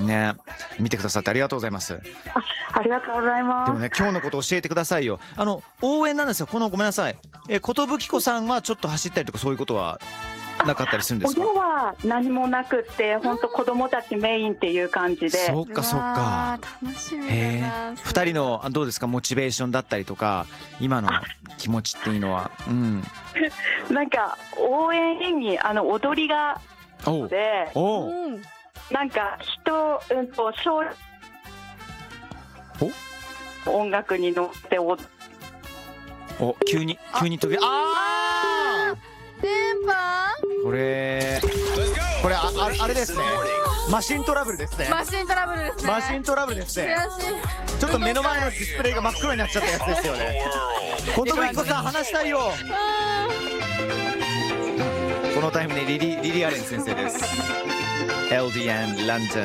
ね、見てくださってありがとうございます。 ありがとうございます。 でもね、今日のこと教えてくださいよ。応援なんですよ。ごめんなさい。寿子さんはちょっと走ったりとかそういうことはなかったりするんですか？ 今日は何もなくって、本当子供たちメインっていう感じで。 そっかそっか。 楽しみだな。 2人のどうですか、モチベーションだったりとか今の気持ちっていうのは。 なんか応援演技、踊りがで、なんか音楽に乗って急に飛び、 電波？ これあれですね。マシントラブルですね。 マシントラブルですね。 マシントラブルですね。 悔しい。 ちょっと目の前のディスプレイが真っ黒になっちゃったやつですよね。寿子さん話したいよ。このタイムにリリー・アレン先生です。LDN ランドン